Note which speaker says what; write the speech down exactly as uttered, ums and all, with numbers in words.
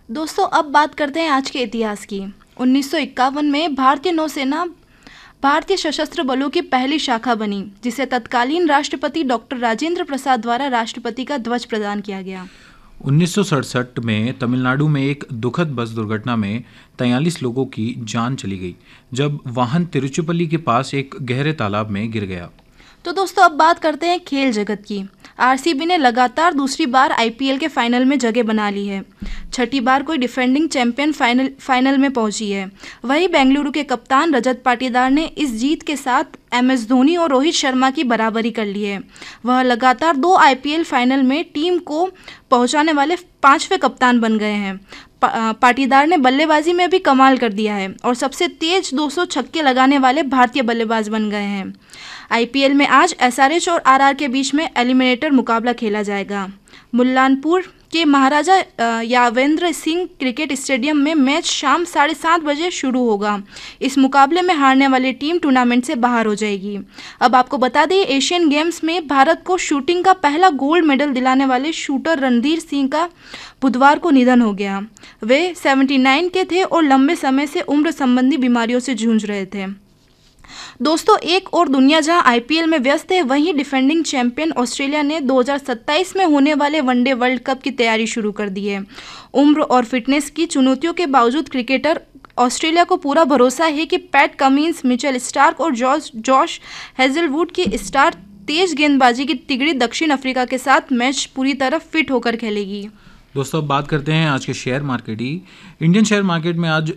Speaker 1: दोस्तों अब बात करते हैं आज के इतिहास की। उन्नीस सौ इक्यावन में भारतीय नौसेना भारतीय सशस्त्र बलों की पहली शाखा बनी, जिसे तत्कालीन राष्ट्रपति डॉक्टर राजेंद्र प्रसाद द्वारा राष्ट्रपति का ध्वज प्रदान किया गया।
Speaker 2: उन्नीस सौ सड़सठ में तमिलनाडु में एक दुखद बस दुर्घटना में तैंतालीस लोगों की जान चली गई, जब वाहन तिरुचिपल्ली के पास एक गहरे तालाब में गिर गया।
Speaker 1: तो दोस्तों अब बात करते हैं खेल जगत की। आरसीबी ने लगातार दूसरी बार आईपीएल के फाइनल में जगह बना ली है। छठी बार कोई डिफेंडिंग चैंपियन फाइनल फाइनल में पहुंची है। वहीं बेंगलुरु के कप्तान रजत पाटीदार ने इस जीत के साथ एम एस धोनी और रोहित शर्मा की बराबरी कर ली है। वह लगातार दो आईपीएल फाइनल में टीम को पहुंचाने वाले पांचवें कप्तान बन गए हैं। पा, पाटीदार ने बल्लेबाजी में भी कमाल कर दिया है और सबसे तेज दो सौ छक्के लगाने वाले भारतीय बल्लेबाज बन गए हैं। आईपीएल में आज एसआरएच और आरआर के बीच में एलिमिनेटर मुकाबला खेला जाएगा। मुल्लानपुर के महाराजा यावेंद्र सिंह क्रिकेट स्टेडियम में मैच शाम साढ़े सात बजे शुरू होगा। इस मुकाबले में हारने वाली टीम टूर्नामेंट से बाहर हो जाएगी। अब आपको बता दें, एशियन गेम्स में भारत को शूटिंग का पहला गोल्ड मेडल दिलाने वाले शूटर रणधीर सिंह का बुधवार को निधन हो गया। वे उन्यासी के थे और लंबे समय से उम्र संबंधी बीमारियों से जूझ रहे थे। दोस्तों एक और दुनिया जहां आईपीएल में व्यस्त है, वहीं डिफेंडिंग चैंपियन ऑस्ट्रेलिया ने दो हज़ार सत्ताईस में होने वाले वनडे वर्ल्ड कप की तैयारी शुरू कर दी है। उम्र और फिटनेस की चुनौतियों के बावजूद क्रिकेटर ऑस्ट्रेलिया को पूरा भरोसा है कि पैट कमिंस, मिचेल स्टार्क और जॉर्ज जॉश हेजलवुड की स्टार तेज गेंदबाजी की तिगड़ी दक्षिण अफ्रीका के साथ मैच पूरी तरह फिट होकर खेलेगी।
Speaker 2: दोस्तों अब बात करते हैं आज के शेयर मार्केट की। इंडियन शेयर मार्केट में आज